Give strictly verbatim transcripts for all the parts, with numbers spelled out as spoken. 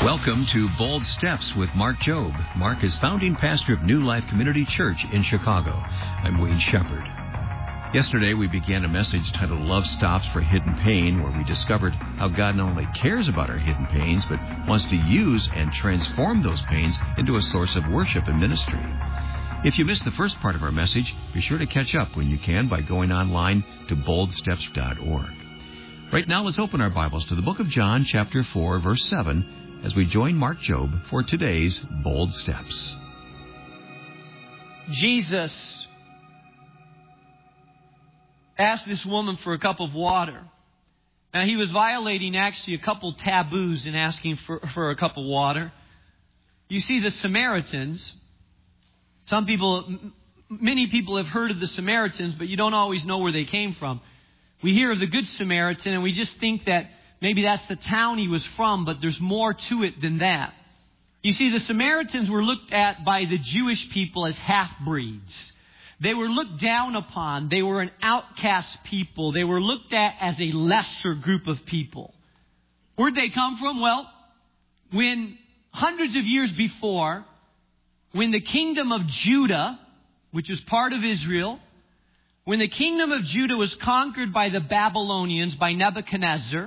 Welcome to Bold Steps with Mark Jobe. Mark is founding pastor of New Life Community Church in Chicago. I'm Wayne Shepherd. Yesterday we began a message titled Love Stops for Hidden Pain, where we discovered how God not only cares about our hidden pains, but wants to use and transform those pains into a source of worship and ministry. If you missed the first part of our message, be sure to catch up when you can by going online to bold steps dot org. Right now, let's open our Bibles to the book of John, chapter four, verse seven, as we join Mark Jobe for today's Bold Steps. Jesus asked this woman for a cup of water. Now, he was violating actually a couple taboos in asking for, for a cup of water. You see, the Samaritans, some people, many people have heard of the Samaritans, but you don't always know where they came from. We hear of the Good Samaritan, and we just think that maybe that's the town he was from, but there's more to it than that. You see, the Samaritans were looked at by the Jewish people as half-breeds. They were looked down upon. They were an outcast people. They were looked at as a lesser group of people. Where'd they come from? Well, when hundreds of years before, when the kingdom of Judah, which was part of Israel, when the kingdom of Judah was conquered by the Babylonians, by Nebuchadnezzar,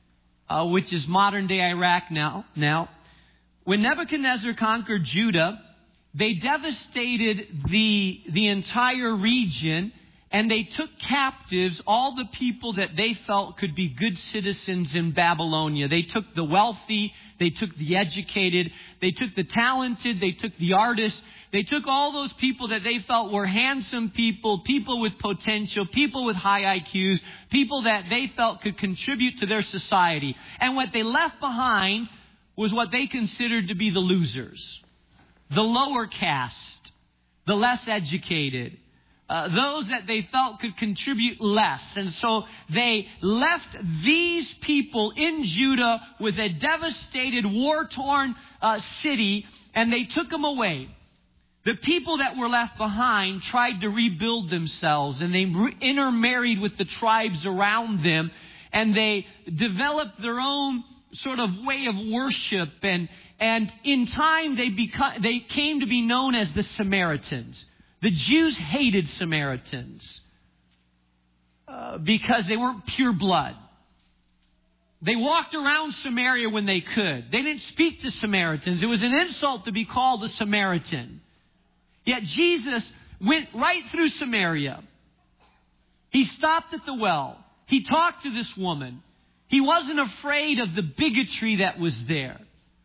Uh, which is modern-day Iraq now. Now, when Nebuchadnezzar conquered Judah, they devastated the, the entire region, and they took captives all the people that they felt could be good citizens in Babylonia. They took the wealthy, they took the educated, they took the talented, they took the artists. They took all those people that they felt were handsome people, people with potential, people with high I Qs, people that they felt could contribute to their society. And what they left behind was what they considered to be the losers, the lower caste, the less educated, uh, those that they felt could contribute less. And so they left these people in Judah with a devastated, war-torn uh, city, and they took them away. The people that were left behind tried to rebuild themselves, and they intermarried with the tribes around them, and they developed their own sort of way of worship, and and in time they beca- they came to be known as the Samaritans. The Jews hated Samaritans uh, because they weren't pure blood. They walked around Samaria when they could. They didn't speak to Samaritans. It was an insult to be called a Samaritan. Yet Jesus went right through Samaria. He stopped at the well. He talked to this woman. He wasn't afraid of the bigotry that was there.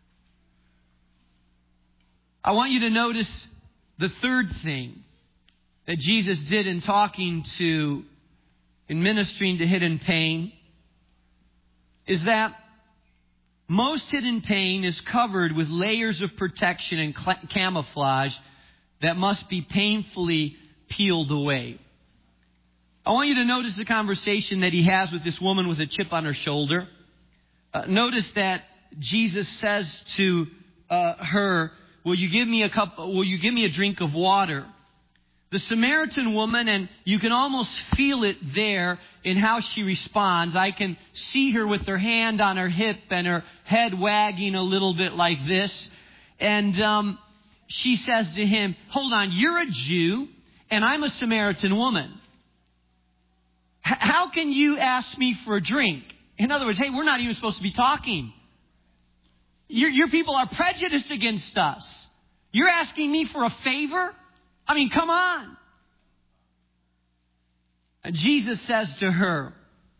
I want you to notice the third thing that Jesus did in talking to, in ministering to hidden pain, is that most hidden pain is covered with layers of protection and camouflage that must be painfully peeled away. I want you to notice the conversation that he has with this woman with a chip on her shoulder. Uh, notice that Jesus says to uh, her, "Will you give me a cup? Will you give me a drink of water?" The Samaritan woman, and you can almost feel it there in how she responds. I can see her with her hand on her hip and her head wagging a little bit like this, and um, she says to him, "Hold on, you're a Jew and I'm a Samaritan woman. H- how can you ask me for a drink?" In other words, hey, we're not even supposed to be talking. Your, your people are prejudiced against us. You're asking me for a favor? I mean, come on. And Jesus says to her,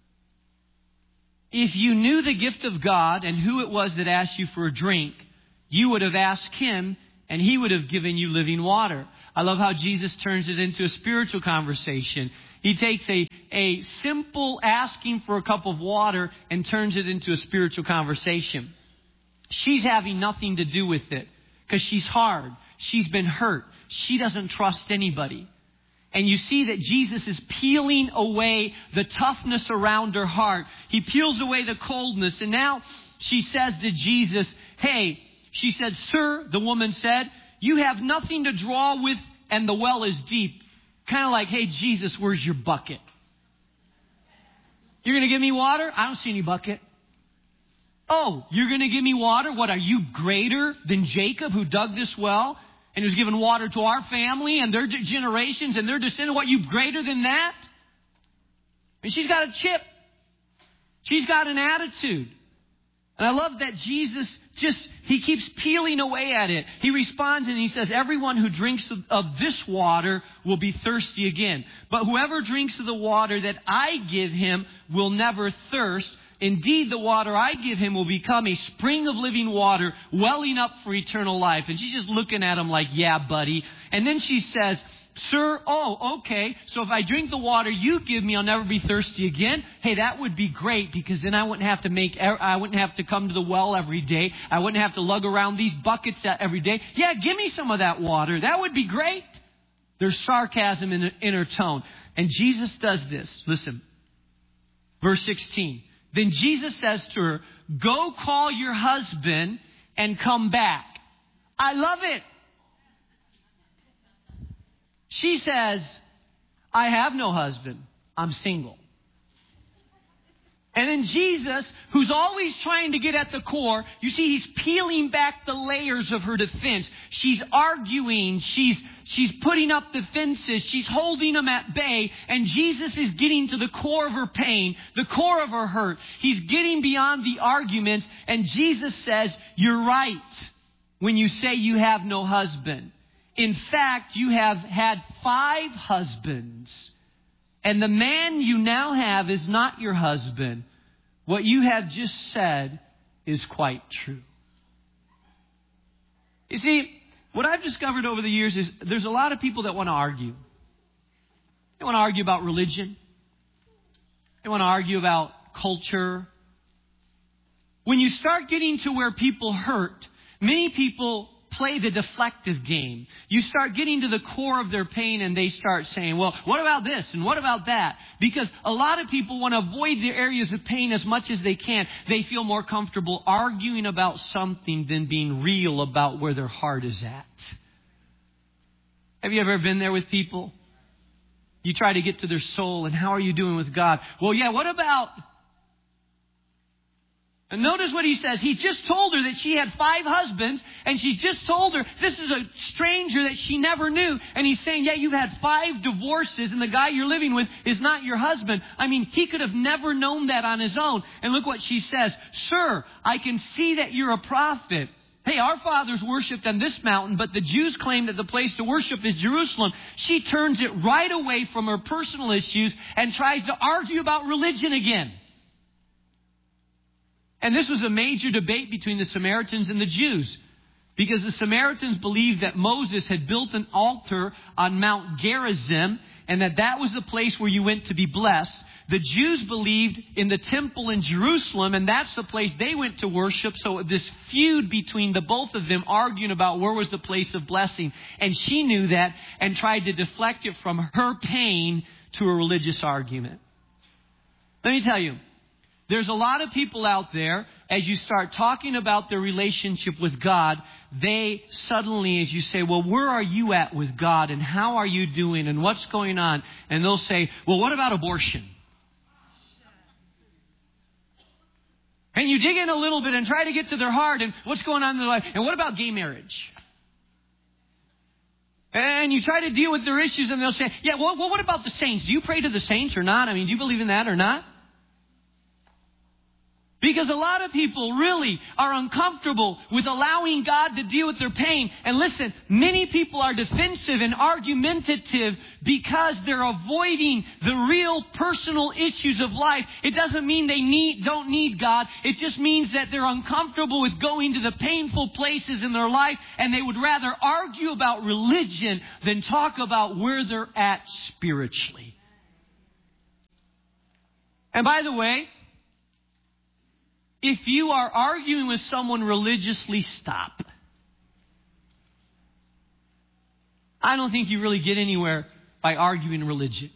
"If you knew the gift of God and who it was that asked you for a drink, you would have asked him, and he would have given you living water." I love how Jesus turns it into a spiritual conversation. He takes a, a simple asking for a cup of water and turns it into a spiritual conversation. She's having nothing to do with it because she's hard. She's been hurt. She doesn't trust anybody. And you see that Jesus is peeling away the toughness around her heart. He peels away the coldness. And now she says to Jesus, "Hey," she said, "Sir," the woman said, "you have nothing to draw with and the well is deep." Kind of like, "Hey, Jesus, where's your bucket? You're going to give me water? I don't see any bucket." Oh, you're going to give me water? What, are you greater than Jacob who dug this well and who's given water to our family and their generations and their descendants? What, you greater than that? And she's got a chip. She's got an attitude. And I love that Jesus just, he keeps peeling away at it. He responds and he says, everyone who drinks of, of this water will be thirsty again. But whoever drinks of the water that I give him will never thirst. Indeed, the water I give him will become a spring of living water welling up for eternal life. And she's just looking at him like, yeah, buddy. And then she says, sir, oh, okay. So if I drink the water you give me, I'll never be thirsty again. Hey, that would be great, because then I wouldn't have to make, I wouldn't have to come to the well every day. I wouldn't have to lug around these buckets every day. Yeah, give me some of that water. That would be great. There's sarcasm in, in her tone. And Jesus does this. Listen, verse sixteen. Then Jesus says to her, go call your husband and come back. I love it. She says, I have no husband. I'm single. And then Jesus, who's always trying to get at the core, you see, he's peeling back the layers of her defense. She's arguing. She's, she's putting up defenses. She's holding them at bay. And Jesus is getting to the core of her pain, the core of her hurt. He's getting beyond the arguments. And Jesus says, you're right when you say you have no husband. In fact, you have had five husbands. And the man you now have is not your husband. What you have just said is quite true. You see, what I've discovered over the years is there's a lot of people that want to argue. They want to argue about religion. They want to argue about culture. When you start getting to where people hurt, many people play the deflective game. You start getting to the core of their pain and they start saying, well, what about this and what about that? Because a lot of people want to avoid the areas of pain as much as they can. They feel more comfortable arguing about something than being real about where their heart is at. Have you ever been there with people? You try to get to their soul and how are you doing with God? Well, yeah, what about... And notice what he says. He just told her that she had five husbands, and she just told her this is a stranger that she never knew. And he's saying, yeah, you've had five divorces, and the guy you're living with is not your husband. I mean, he could have never known that on his own. And look what she says. Sir, I can see that you're a prophet. Hey, our fathers worshipped on this mountain, but the Jews claim that the place to worship is Jerusalem. She turns it right away from her personal issues and tries to argue about religion again. And this was a major debate between the Samaritans and the Jews, because the Samaritans believed that Moses had built an altar on Mount Gerizim and that that was the place where you went to be blessed. The Jews believed in the temple in Jerusalem, and that's the place they went to worship. So this feud between the both of them arguing about where was the place of blessing. And she knew that and tried to deflect it from her pain to a religious argument. Let me tell you. There's a lot of people out there, as you start talking about their relationship with God, they suddenly, as you say, well, where are you at with God and how are you doing and what's going on? And they'll say, well, what about abortion? And you dig in a little bit and try to get to their heart and what's going on in their life. And what about gay marriage? And you try to deal with their issues and they'll say, yeah, well, well, what about the saints? Do you pray to the saints or not? I mean, do you believe in that or not? Because a lot of people really are uncomfortable with allowing God to deal with their pain. And listen, many people are defensive and argumentative because they're avoiding the real personal issues of life. It doesn't mean they need, don't need God. It just means that they're uncomfortable with going to the painful places in their life, and they would rather argue about religion than talk about where they're at spiritually. And by the way, if you are arguing with someone religiously, stop. I don't think you really get anywhere by arguing religion.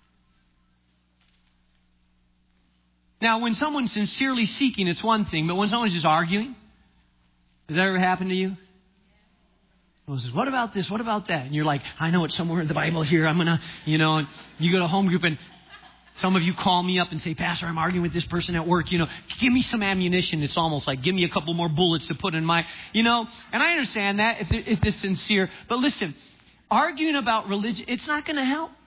Now, when someone's sincerely seeking, it's one thing. But when someone's just arguing, has that ever happened to you? Someone says, what about this? What about that? And you're like, I know it's somewhere in the Bible here. I'm going to, you know, and you go to home group and Some of you call me up and say, Pastor, I'm arguing with this person at work. You know, give me some ammunition. It's almost like, give me a couple more bullets to put in my, you know. And I understand that if, if it's sincere. But listen, arguing about religion, it's not going to help.